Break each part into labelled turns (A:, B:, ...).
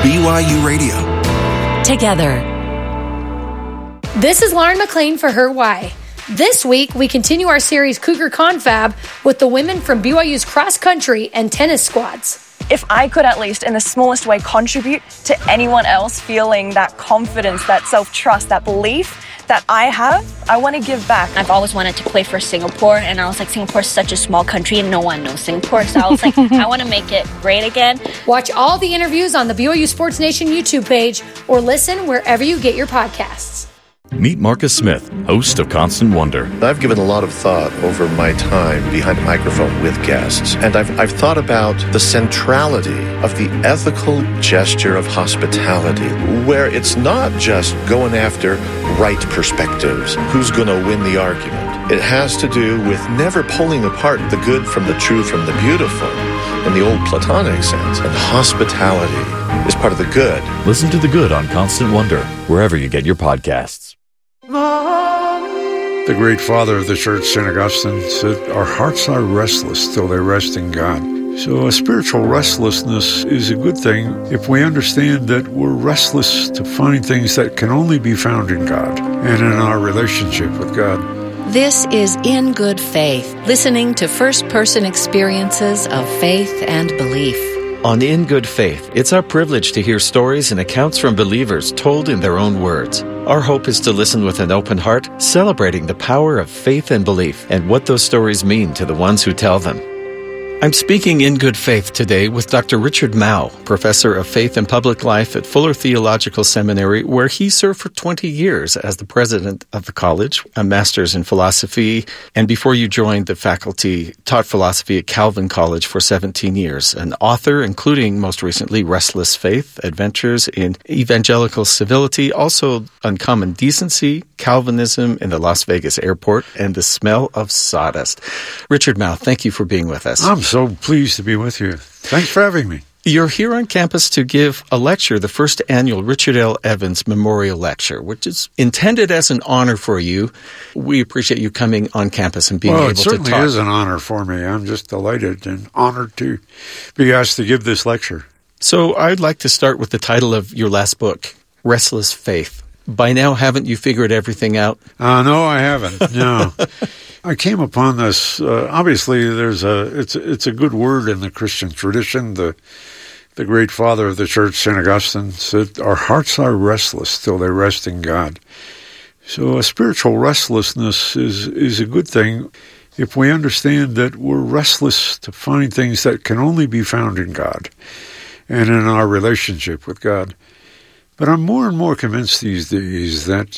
A: BYU Radio.
B: Together.
C: This is Lauren McLean for Her Why. This week, we continue our series Cougar Confab with the women from BYU's cross country and tennis squads.
D: If I could at least in the smallest way contribute to anyone else feeling that confidence, that self-trust, that belief that I have, I want to give back.
E: I've always wanted to play for Singapore, and I was like, Singapore's such a small country and no one knows Singapore, so I was like, I want to make it great again.
C: Watch all the interviews on the BYU Sports Nation YouTube page or listen wherever you get your podcasts.
F: Meet Marcus Smith, host of Constant Wonder.
G: I've given a lot of thought over my time behind a microphone with guests, and I've thought about the centrality of the ethical gesture of hospitality, where it's not just going after right perspectives, who's going to win the argument. It has to do with never pulling apart the good from the true from the beautiful in the old Platonic sense, and hospitality is part of the good.
F: Listen to The Good on Constant Wonder, wherever you get your podcasts.
H: The great father of the church, St. Augustine, said, "Our hearts are restless till they rest in God." So a spiritual restlessness is a good thing if we understand that we're restless to find things that can only be found in God and in our relationship with God.
B: This is In Good Faith, listening to first-person experiences of faith and belief.
I: On In Good Faith, it's our privilege to hear stories and accounts from believers told in their own words. Our hope is to listen with an open heart, celebrating the power of faith and belief and what those stories mean to the ones who tell them. I'm speaking in good faith today with Dr. Richard Mao, Professor of Faith and Public Life at Fuller Theological Seminary, where he served for 20 years as the president of the college, a master's in philosophy, and before you joined the faculty, taught philosophy at Calvin College for 17 years, an author, including most recently Restless Faith, Adventures in Evangelical Civility, also Uncommon Decency, Calvinism in the Las Vegas Airport, and The Smell of Sawdust. Richard Mao, thank you for being with us.
H: I'm so pleased to be with you. Thanks for having me.
I: You're here on campus to give a lecture, the first annual Richard L. Evans Memorial Lecture, which is intended as an honor for you. We appreciate you coming on campus and being able to talk.
H: Well, it certainly is an honor for me. I'm just delighted and honored to be asked to give this lecture.
I: So I'd like to start with the title of your last book, Restless Faith. By now, haven't you figured everything out?
H: No, I haven't. No. I came upon this. Obviously, it's a good word in the Christian tradition. The great father of the church, St. Augustine, said, "Our hearts are restless till they rest in God." So a spiritual restlessness is a good thing if we understand that we're restless to find things that can only be found in God and in our relationship with God. But I'm more and more convinced these days that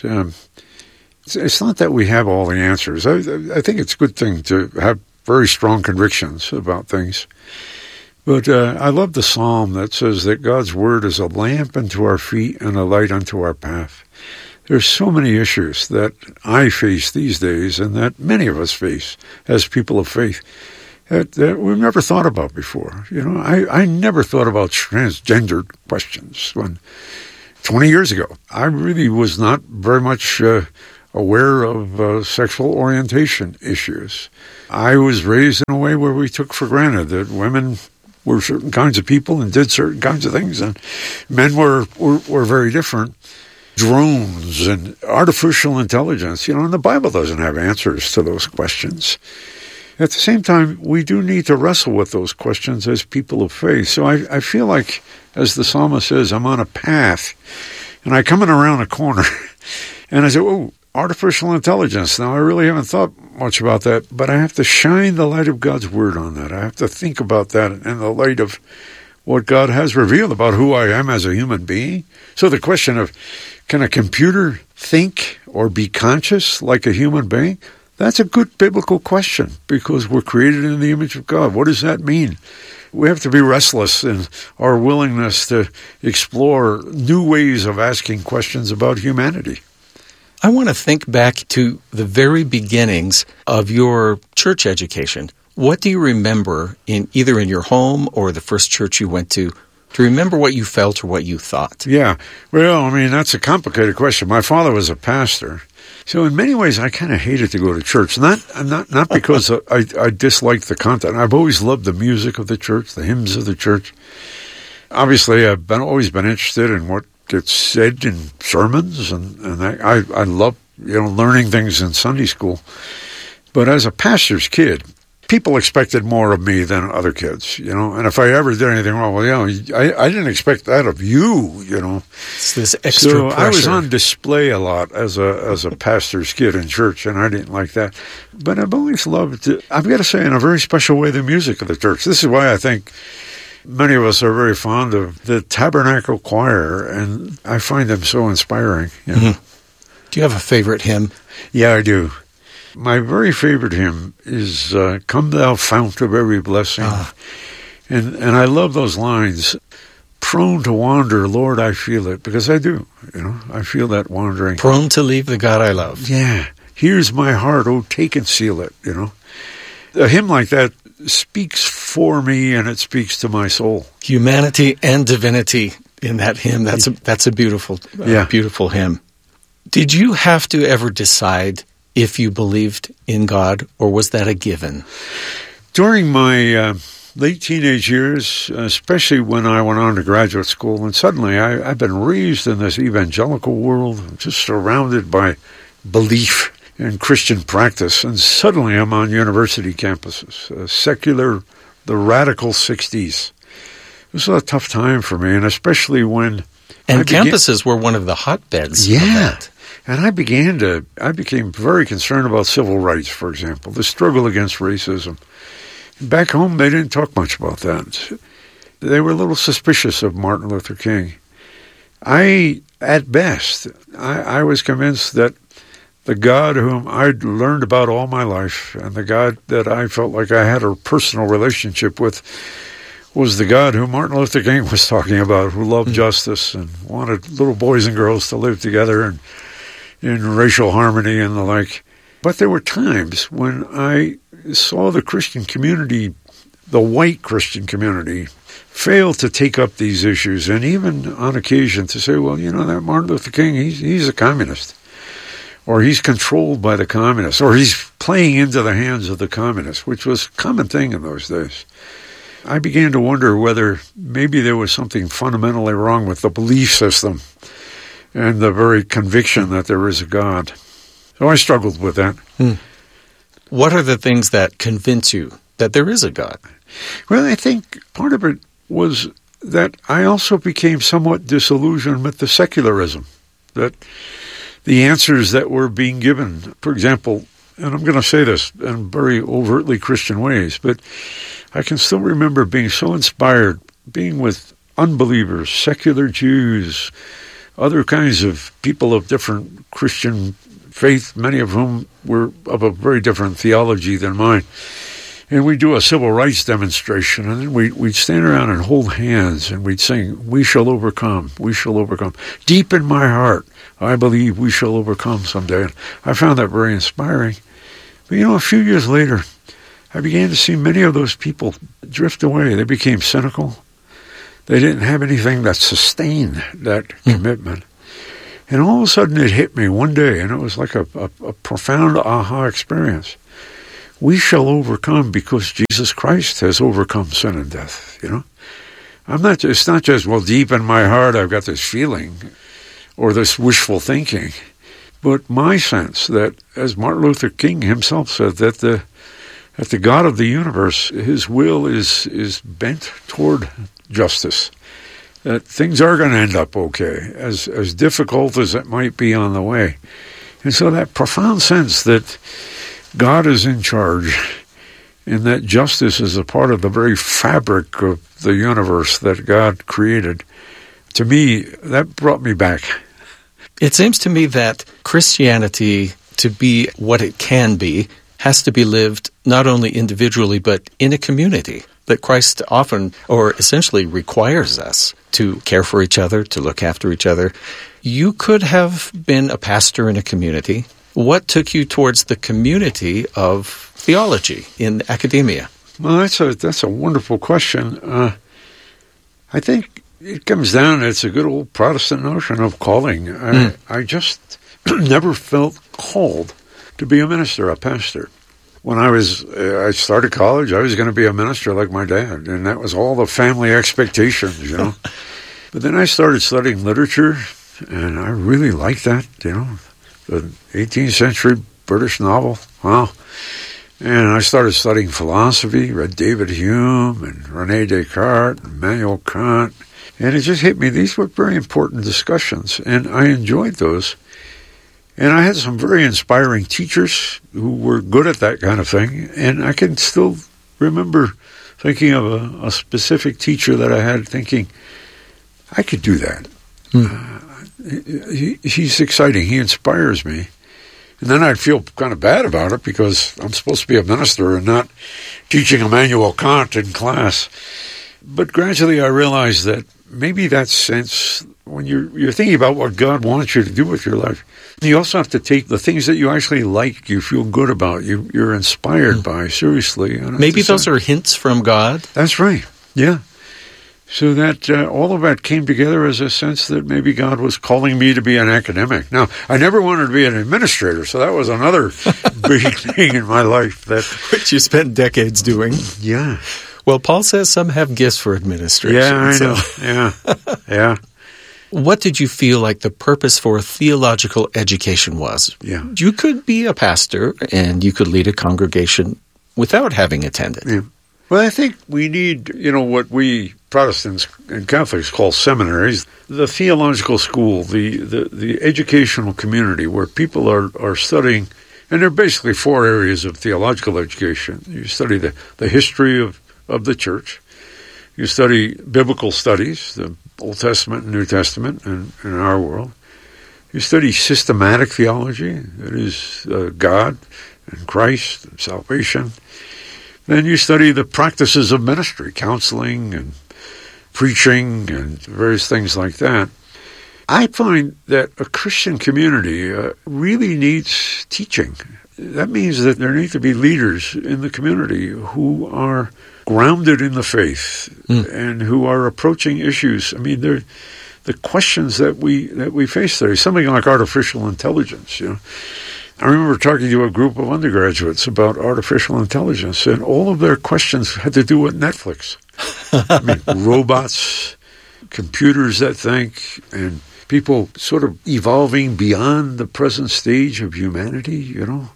H: it's not that we have all the answers. I think it's a good thing to have very strong convictions about things. But I love the psalm that says that God's word is a lamp unto our feet and a light unto our path. There's so many issues that I face these days and that many of us face as people of faith that we've never thought about before. You know, I never thought about transgendered questions when 20 years ago. I really was not very much aware of sexual orientation issues. I was raised in a way where we took for granted that women were certain kinds of people and did certain kinds of things, and men were very different. Drones and artificial intelligence, and the Bible doesn't have answers to those questions. At the same time, we do need to wrestle with those questions as people of faith. So I feel like, as the psalmist says, I'm on a path, and I come in around a corner, and I say, oh, artificial intelligence. Now, I really haven't thought much about that, but I have to shine the light of God's word on that. I have to think about that in the light of what God has revealed about who I am as a human being. So the question of, can a computer think or be conscious like a human being? That's a good biblical question, because we're created in the image of God. What does that mean? We have to be restless in our willingness to explore new ways of asking questions about humanity.
I: I want to think back to the very beginnings of your church education. What do you remember either in your home or the first church you went to remember what you felt or what you thought?
H: Yeah. Well, that's a complicated question. My father was a pastor. So in many ways, I kind of hated to go to church. Not because I disliked the content. I've always loved the music of the church, the hymns of the church. Obviously, I've always been interested in what gets said in sermons, and I love learning things in Sunday school. But as a pastor's kid, people expected more of me than other kids, and if I ever did anything wrong, well, I didn't expect that of you,
A: It's this extra
H: so
A: pressure.
H: I was on display a lot as a pastor's kid in church, and I didn't like that. But I've always loved, I've got to say, in a very special way, the music of the church. This is why I think many of us are very fond of the Tabernacle Choir, and I find them so inspiring.
A: Mm-hmm. Do you have a favorite hymn?
H: Yeah, I do. My very favorite hymn is Come Thou Fount of Every Blessing. And I love those lines. Prone to wander, Lord, I feel it. Because I do. I feel that wandering.
A: Prone to leave the God I love.
H: Yeah. Here's my heart. Oh, take and seal it. A hymn like that speaks for me, and it speaks to my soul.
A: Humanity and divinity in that hymn. That's a beautiful, beautiful hymn. Did you have to ever decide if you believed in God, or was that a given?
H: During my late teenage years, especially when I went on to graduate school, and suddenly I've been raised in this evangelical world, just surrounded by belief and Christian practice, and suddenly I'm on university campuses, secular, the radical 60s. It was a tough time for me, and especially when...
A: And campuses were one of the hotbeds of that.
H: And I became very concerned about civil rights, for example, the struggle against racism. Back home, they didn't talk much about that. They were a little suspicious of Martin Luther King. At best, I was convinced that the God whom I'd learned about all my life, and the God that I felt like I had a personal relationship with, was the God who Martin Luther King was talking about, who loved justice and wanted little boys and girls to live together and in racial harmony and the like. But there were times when I saw the Christian community, the white Christian community, fail to take up these issues, and even on occasion to say, well, that Martin Luther King, he's a communist, or he's controlled by the communists, or he's playing into the hands of the communists, which was a common thing in those days. I began to wonder whether maybe there was something fundamentally wrong with the belief system and the very conviction that there is a God. So I struggled with that.
A: What are the things that convince you that there is a God?
H: Well, I think part of it was that I also became somewhat disillusioned with the secularism, that the answers that were being given, for example, and I'm going to say this in very overtly Christian ways, but I can still remember being so inspired, being with unbelievers, secular Jews, other kinds of people of different Christian faith, many of whom were of a very different theology than mine. And we'd do a civil rights demonstration, and then we'd stand around and hold hands, and we'd sing, "We shall overcome, we shall overcome. Deep in my heart, I believe we shall overcome someday." And I found that very inspiring. But a few years later, I began to see many of those people drift away. They became cynical. They didn't have anything that sustained that commitment. And all of a sudden it hit me one day, and it was like a profound aha experience. We shall overcome because Jesus Christ has overcome sin and death, It's not just, well, deep in my heart I've got this feeling or this wishful thinking, but my sense that, as Martin Luther King himself said, that the God of the universe, his will is bent toward justice, that things are going to end up okay, as difficult as it might be on the way. And so that profound sense that God is in charge and that justice is a part of the very fabric of the universe that God created, to me, that brought me back.
A: It seems to me that Christianity, to be what it can be, has to be lived not only individually but in a community. That Christ often, or essentially, requires us to care for each other, to look after each other. You could have been a pastor in a community. What took you towards the community of theology in academia?
H: Well, that's a wonderful question. I think it comes down, it's a good old Protestant notion of calling. I just never felt called to be a minister, a pastor. when I started college, I was going to be a minister like my dad, and that was all the family expectations, you know. But then I started studying literature, and I really liked that, you know, the 18th century British novel. Wow. And I started studying philosophy, read David Hume and René Descartes and Immanuel Kant, and it just hit me. These were very important discussions, and I enjoyed those. And I had some very inspiring teachers who were good at that kind of thing. And I can still remember thinking of a specific teacher that I had thinking, I could do that. He's exciting. He inspires me. And then I'd feel kind of bad about it because I'm supposed to be a minister and not teaching Immanuel Kant in class. But gradually I realized that maybe that sense, when you're thinking about what God wants you to do with your life, you also have to take the things that you actually like, you feel good about, you're inspired by, seriously.
A: Maybe those are hints from God?
H: That's right, yeah. So that all of that came together as a sense that maybe God was calling me to be an academic. Now, I never wanted to be an administrator, so that was another big thing in my life.
A: Which you spent decades doing.
H: Yeah.
A: Well, Paul says some have gifts for administration.
H: Yeah, I know. Yeah.
A: What did you feel like the purpose for theological education was?
H: Yeah.
A: You could be a pastor and you could lead a congregation without having attended.
H: Yeah. Well, I think we need, what we Protestants and Catholics call seminaries, the theological school, the educational community where people are studying, and there are basically 4 areas of theological education. You study the history of the church. You study biblical studies, the Old Testament and New Testament in our world. You study systematic theology, that is God and Christ and salvation. Then you study the practices of ministry, counseling and preaching and various things like that. I find that a Christian community really needs teaching. That means that there need to be leaders in the community who are grounded in the faith and who are approaching issues. I mean, the questions that we face today, something like artificial intelligence, I remember talking to a group of undergraduates about artificial intelligence, and all of their questions had to do with Netflix. I mean, robots, computers that think, and people sort of evolving beyond the present stage of humanity,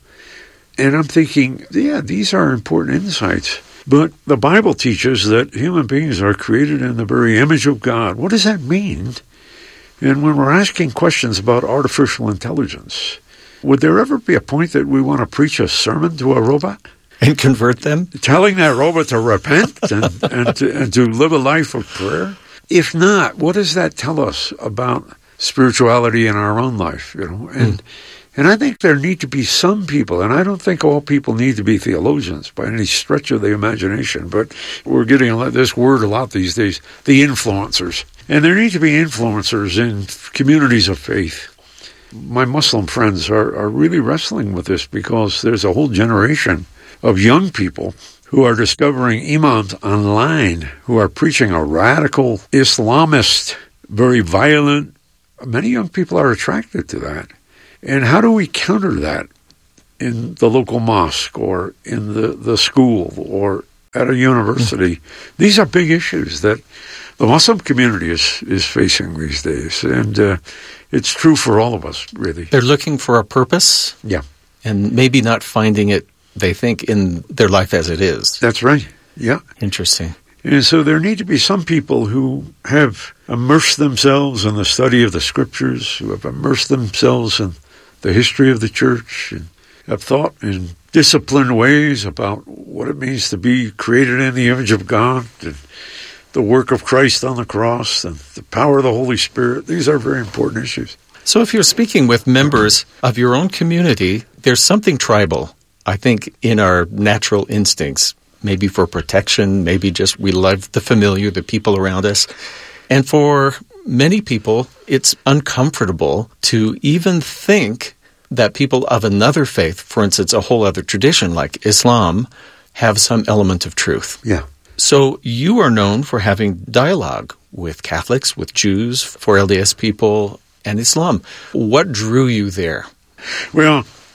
H: And I'm thinking, these are important insights. But the Bible teaches that human beings are created in the very image of God. What does that mean? And when we're asking questions about artificial intelligence, would there ever be a point that we want to preach a sermon to a robot?
A: And convert them?
H: Telling that robot to repent and to live a life of prayer? If not, what does that tell us about spirituality in our own life? And I think there need to be some people, and I don't think all people need to be theologians by any stretch of the imagination, but we're getting this word a lot these days, the influencers. And there need to be influencers in communities of faith. My Muslim friends are really wrestling with this because there's a whole generation of young people who are discovering imams online who are preaching a radical Islamist, very violent. Many young people are attracted to that. And how do we counter that in the local mosque or in the school or at a university? These are big issues that the Muslim community is facing these days. And it's true for all of us, really.
A: They're looking for a purpose.
H: Yeah.
A: And maybe not finding it, they think, in their life as it is.
H: That's right. Yeah.
A: Interesting.
H: And so there need to be some people who have immersed themselves in the study of the Scriptures, who have immersed themselves in the history of the church, and have thought in disciplined ways about what it means to be created in the image of God, and the work of Christ on the cross, and the power of the Holy Spirit. These are very important issues.
A: So if you're speaking with members of your own community, there's something tribal, I think, in our natural instincts, maybe for protection, maybe just we love the familiar, the people around us. And for many people, it's uncomfortable to even think that people of another faith, for instance, a whole other tradition like Islam, have some element of truth.
H: Yeah.
A: So you are known for having dialogue with Catholics, with Jews, for LDS people, and Islam. What drew you there?
H: Well,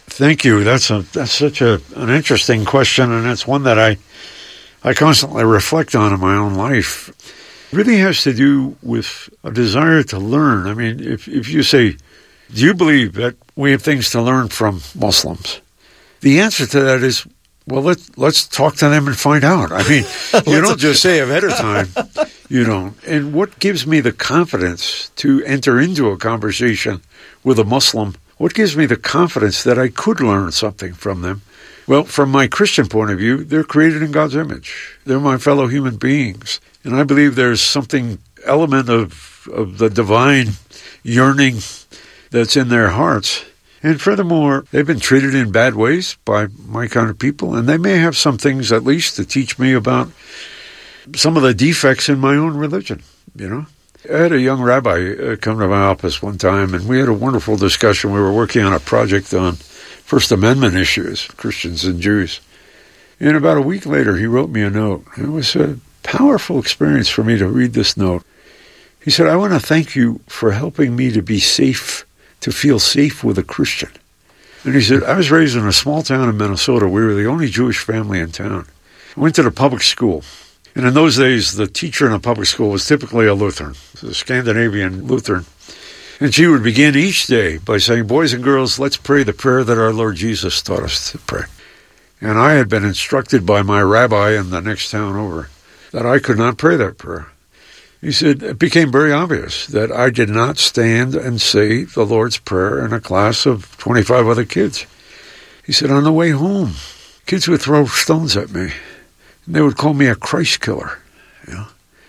H: Thank you. That's such an interesting question, and it's one that I constantly reflect on in my own life. It really has to do with a desire to learn. I mean, if you say, do you believe that we have things to learn from Muslims? The answer to that is, well, let's talk to them and find out. I mean, you don't just say ahead of time, you don't. And what gives me the confidence to enter into a conversation with a Muslim? What gives me the confidence that I could learn something from them? Well, from my Christian point of view, they're created in God's image. They're my fellow human beings. And I believe there's something element of the divine yearning that's in their hearts. And furthermore, they've been treated in bad ways by my kind of people, and they may have some things at least to teach me about some of the defects in my own religion, you know. I had a young rabbi come to my office one time, and we had a wonderful discussion. We were working on a project on First Amendment issues, Christians and Jews. And about a week later, he wrote me a note. It was a powerful experience for me to read this note. He said, I want to thank you for helping me to be safe, to feel safe with a Christian. And he said, I was raised in a small town in Minnesota. We were the only Jewish family in town. I went to the public school. And in those days, the teacher in the public school was typically a Lutheran, a Scandinavian Lutheran. And she would begin each day by saying, boys and girls, let's pray the prayer that our Lord Jesus taught us to pray. And I had been instructed by my rabbi in the next town over that I could not pray that prayer. He said, it became very obvious that I did not stand and say the Lord's Prayer in a class of 25 other kids. He said, on the way home, kids would throw stones at me, and they would call me a Christ killer. You know?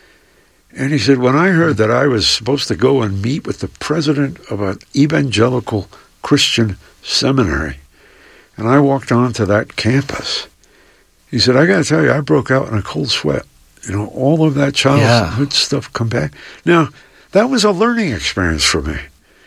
H: And he said, when I heard that I was supposed to go and meet with the president of an evangelical Christian seminary, and I walked onto that campus, he said, I got to tell you, I broke out in a cold sweat. You know, all of that childhood stuff come back. Now, that was a learning experience for me.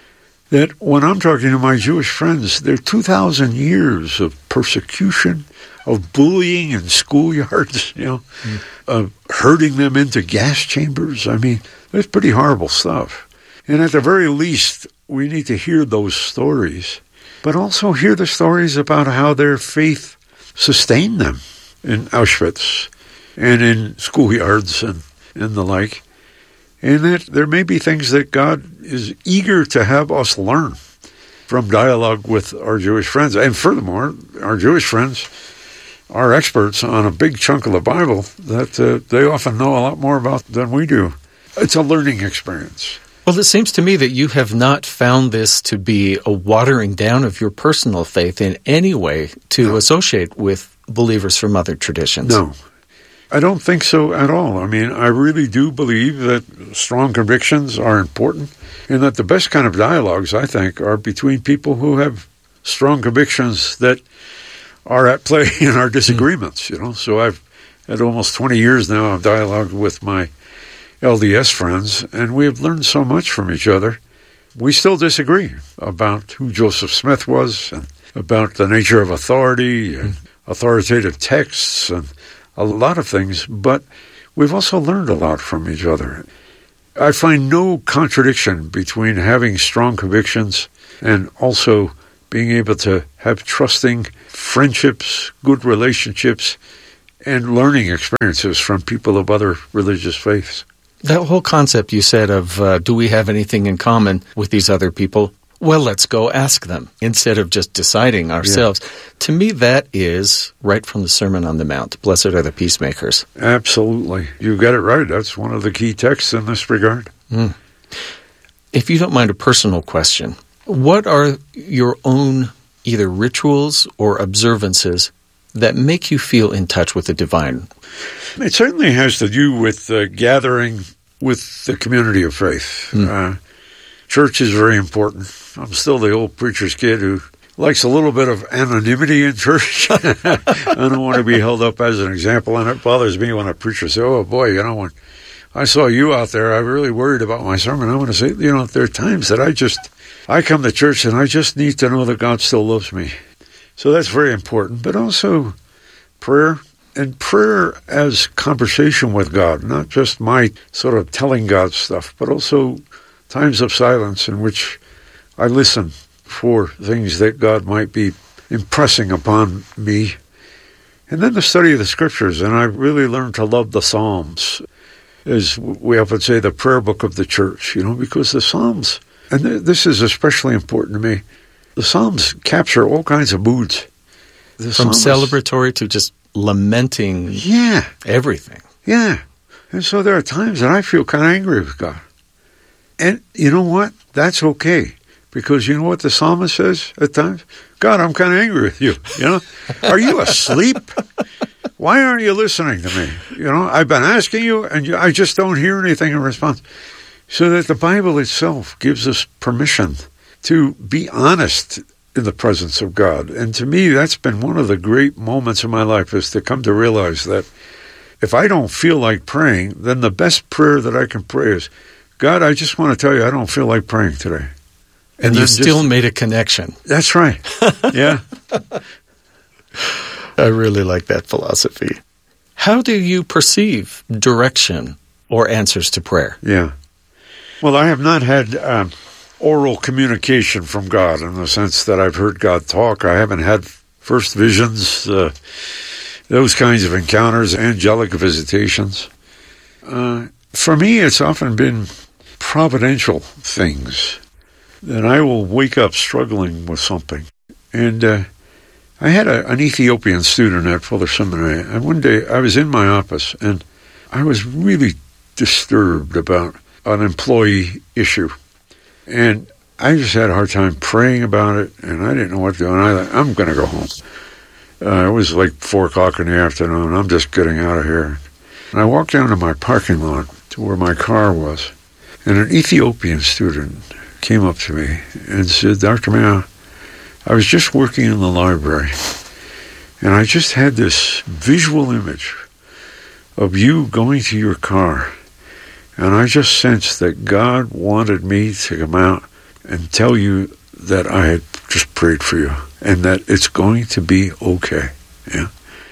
H: That when I'm talking to my Jewish friends, there are 2,000 years of persecution, of bullying in schoolyards, you know, of herding them into gas chambers. I mean, that's pretty horrible stuff. And at the very least, we need to hear those stories, but also hear the stories about how their faith sustained them in Auschwitz and in schoolyards and the like, and that there may be things that God is eager to have us learn from dialogue with our Jewish friends. And furthermore, our Jewish friends are experts on a big chunk of the Bible that they often know a lot more about than we do. It's a learning experience.
A: Well, it seems to me that you have not found this to be a watering down of your personal faith in any way to associate with believers from other traditions.
H: No. I don't think so at all. I mean, I really do believe that strong convictions are important and that the best kind of dialogues, I think, are between people who have strong convictions that are at play in our disagreements, you know. So I've had almost 20 years now of dialogue with my LDS friends, and we have learned so much from each other. We still disagree about who Joseph Smith was and about the nature of authority and authoritative texts and a lot of things, but we've also learned a lot from each other. I find no contradiction between having strong convictions and also being able to have trusting friendships, good relationships, and learning experiences from people of other religious faiths.
A: That whole concept you said of do we have anything in common with these other people? Well, let's go ask them instead of just deciding ourselves. Yeah. To me, that is right from the Sermon on the Mount. Blessed are the peacemakers.
H: Absolutely. You got it right. That's one of the key texts in this regard.
A: If you don't mind a personal question, what are your own either rituals or observances that make you feel in touch with the divine?
H: It certainly has to do with gathering with the community of faith. Church is very important. I'm still the old preacher's kid who likes a little bit of anonymity in church. I don't want to be held up as an example, and it bothers me when a preacher says, oh boy, you know, when I saw you out there, I really worried about my sermon. I want to say, you know, there are times that I come to church and I just need to know that God still loves me. So that's very important, but also prayer, and prayer as conversation with God, not just my sort of telling God stuff, but also times of silence in which I listen for things that God might be impressing upon me. And then the study of the Scriptures, and I really learned to love the Psalms, as we often say, the prayer book of the church, because the Psalms, and this is especially important to me, the Psalms capture all kinds of moods.
A: From celebratory to just lamenting everything.
H: Yeah. And so there are times that I feel kind of angry with God. And you know what? That's okay. Because you know what the psalmist says at times? God, I'm kind of angry with you. Are you asleep? Why aren't you listening to me? I've been asking you, and I just don't hear anything in response. So that the Bible itself gives us permission to be honest in the presence of God. And to me, that's been one of the great moments in my life, is to come to realize that if I don't feel like praying, then the best prayer that I can pray is, God, I just want to tell you I don't feel like praying today.
A: And you still made a connection.
H: That's right. Yeah.
A: I really like that philosophy. How do you perceive direction or answers to prayer?
H: Yeah. Well, I have not had oral communication from God in the sense that I've heard God talk. I haven't had first visions, those kinds of encounters, angelic visitations. For me, it's often been providential things that I will wake up struggling with something. And I had an Ethiopian student at Fuller Seminary, and one day I was in my office, and I was really disturbed about an employee issue. And I just had a hard time praying about it, and I didn't know what to do, and I thought, I'm going to go home. It was like 4 o'clock in the afternoon. I'm just getting out of here. And I walked down to my parking lot to where my car was, and an Ethiopian student came up to me and said, Dr. Maya, I was just working in the library, and I just had this visual image of you going to your car, and I just sensed that God wanted me to come out and tell you that I had just prayed for you and that it's going to be okay. Yeah.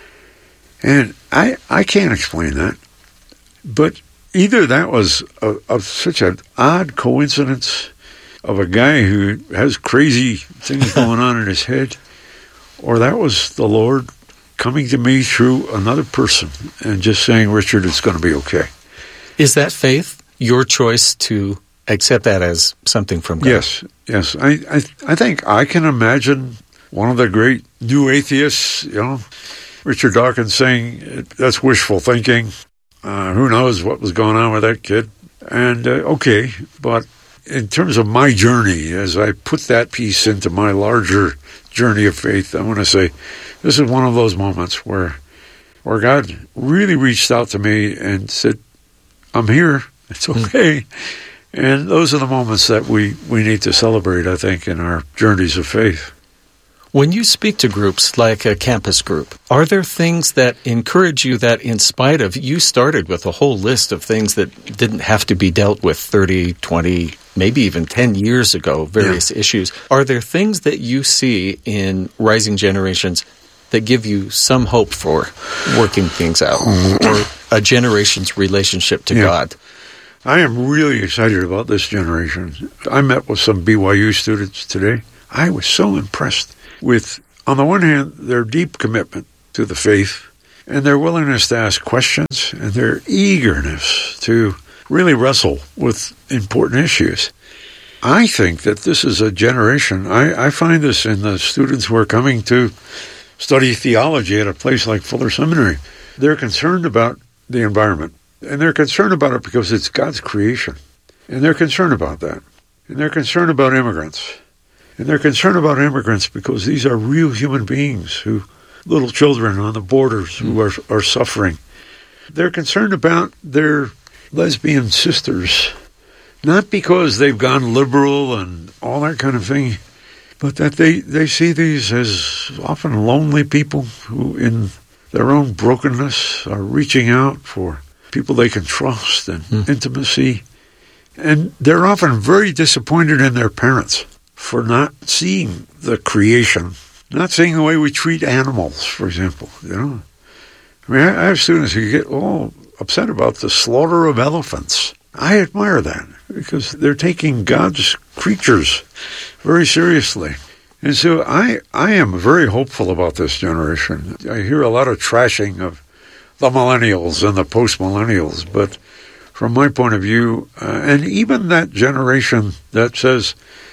H: And I can't explain that, but either that was such an odd coincidence of a guy who has crazy things going on in his head, or that was the Lord coming to me through another person and just saying, Richard, it's going to be okay.
A: Is that faith your choice to accept that as something from God?
H: Yes. I think I can imagine one of the great new atheists, Richard Dawkins, saying that's wishful thinking. Who knows what was going on with that kid? And okay, but in terms of my journey, as I put that piece into my larger journey of faith, I want to say this is one of those moments where God really reached out to me and said, I'm here, it's okay. And those are the moments that we need to celebrate, I think, in our journeys of faith.
A: When you speak to groups like a campus group, are there things that encourage you that in spite of, you started with a whole list of things that didn't have to be dealt with 30, 20, maybe even 10 years ago, various issues. Are there things that you see in rising generations that give you some hope for working things out or a generation's relationship to God?
H: I am really excited about this generation. I met with some BYU students today. I was so impressed with, on the one hand, their deep commitment to the faith and their willingness to ask questions and their eagerness to really wrestle with important issues. I think that this is a generation, I find this in the students who are coming to study theology at a place like Fuller Seminary. They're concerned about the environment, and they're concerned about it because it's God's creation. And they're concerned about that. And they're concerned about immigrants. And they're concerned about immigrants because these are real human beings, little children on the borders who are suffering. They're concerned about their lesbian sisters, not because they've gone liberal and all that kind of thing, but that they see these as often lonely people who, in their own brokenness, are reaching out for people they can trust and intimacy. And they're often very disappointed in their parents for not seeing the creation, not seeing the way we treat animals, for example. I mean, I have students who get all upset about the slaughter of elephants. I admire that because they're taking God's creatures very seriously. And so I am very hopeful about this generation. I hear a lot of trashing of the millennials and the post-millennials, but from my point of view, and even that generation that says,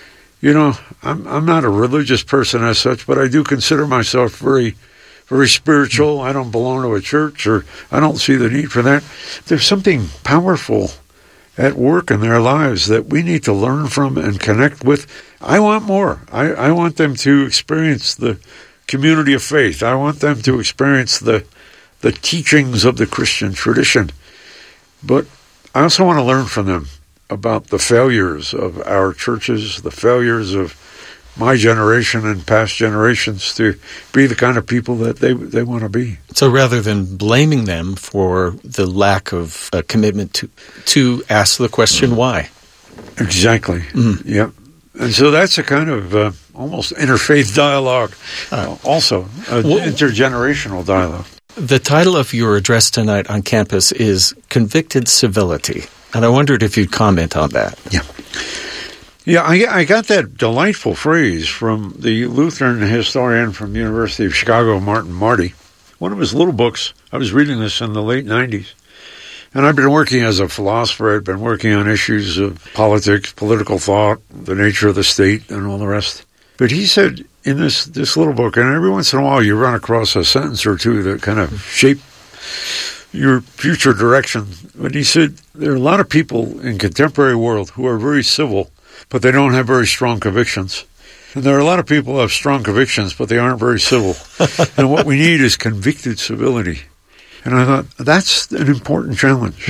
H: I'm not a religious person as such, but I do consider myself very, very spiritual. I don't belong to a church, or I don't see the need for that. There's something powerful at work in their lives that we need to learn from and connect with. I want more. I want them to experience the community of faith. I want them to experience the teachings of the Christian tradition. But I also want to learn from them about the failures of our churches, the failures of my generation and past generations to be the kind of people that they want to be.
A: So rather than blaming them for the lack of commitment to ask the question why.
H: Exactly. Yeah. And so that's a kind of almost interfaith dialogue, also intergenerational dialogue.
A: The title of your address tonight on campus is Convicted Civility, and I wondered if you'd comment on that.
H: Yeah, I got that delightful phrase from the Lutheran historian from the University of Chicago, Martin Marty. One of his little books, I was reading this in the late 90s, and I've been working as a philosopher. I've been working on issues of politics, political thought, the nature of the state, and all the rest. But he said in this little book, and every once in a while you run across a sentence or two that kind of shape your future direction. But he said there are a lot of people in contemporary world who are very civil, but they don't have very strong convictions. And there are a lot of people who have strong convictions, but they aren't very civil. And what we need is convicted civility. And I thought, that's an important challenge,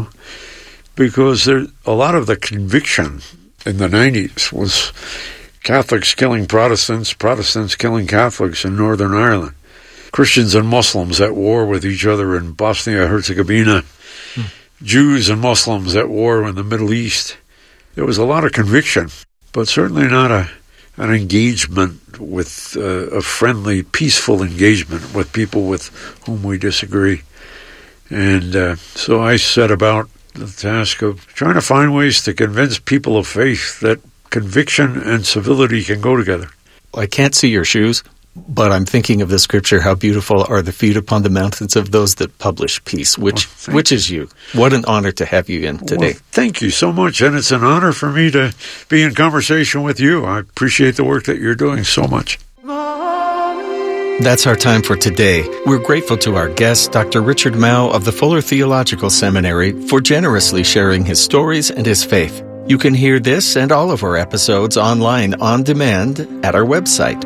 H: because there a lot of the conviction in the 90s was Catholics killing Protestants, Protestants killing Catholics in Northern Ireland, Christians and Muslims at war with each other in Bosnia-Herzegovina, Jews and Muslims at war in the Middle East. There was a lot of conviction, but certainly not an engagement with a friendly, peaceful engagement with people with whom we disagree. And so I set about the task of trying to find ways to convince people of faith that conviction and civility can go together.
A: I can't see your shoes, but I'm thinking of the scripture, how beautiful are the feet upon the mountains of those that publish peace, which is you. What an honor to have you in today.
H: Well, thank you so much, and it's an honor for me to be in conversation with you. I appreciate the work that you're doing so much.
A: That's our time for today. We're grateful to our guest, Dr. Richard Mouw of the Fuller Theological Seminary, for generously sharing his stories and his faith. You can hear this and all of our episodes online on demand at our website,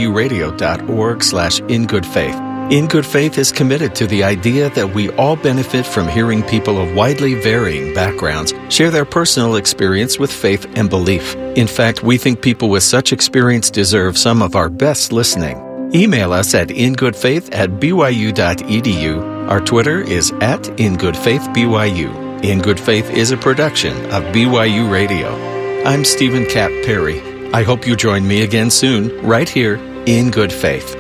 A: byuradio.org/ingoodfaith. In Good Faith is committed to the idea that we all benefit from hearing people of widely varying backgrounds share their personal experience with faith and belief. In fact, we think people with such experience deserve some of our best listening. Email us at ingoodfaith@byu.edu. Our Twitter is @ingoodfaithbyu. In Good Faith is a production of BYU Radio. I'm Stephen Cap Perry. I hope you join me again soon, right here in Good Faith.